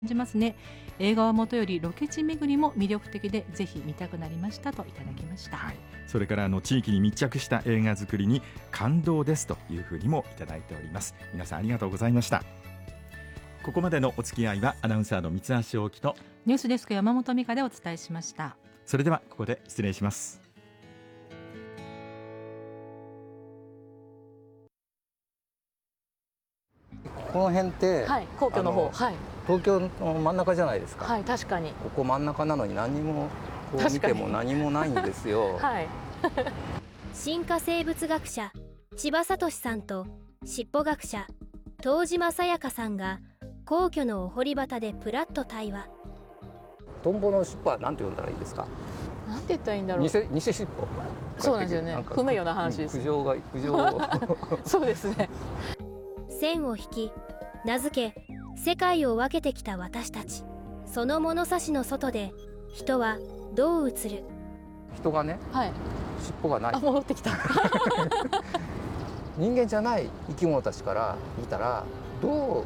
じますね。映画はもとよりロケ地巡りも魅力的でぜひ見たくなりましたといただきました。 はい、それから地域に密着した映画作りに感動ですというふうにもいただいております。皆さんありがとうございました。ここまでのお付き合いはアナウンサーの三橋大樹とニュースデスク山本美香でお伝えしました。 それではここで失礼します。 この辺って、 はい、皇居の方、はい、 東京の真ん中じゃないですか。 はい、確かに。 ここ真ん中なのに何にもこう見ても何もないんですよ。 はい。 進化生物学者千葉聡さんと尻尾学者東島さやかさんが皇居のお堀端でプラッと対話。 トンボの尻尾は何て呼んだらいいですか。 なんて言ったらいいんだろう。 偽尻尾。 そうなんですよね。不名誉な話です。 苦情。 そうですね。 線を引き名付け世界を分けてきた私たち。その物差しの外で人はどう映る。 人がね、 はい、 尻尾がない。 あ、戻ってきた。 人間じゃない生き物たちから見たらどう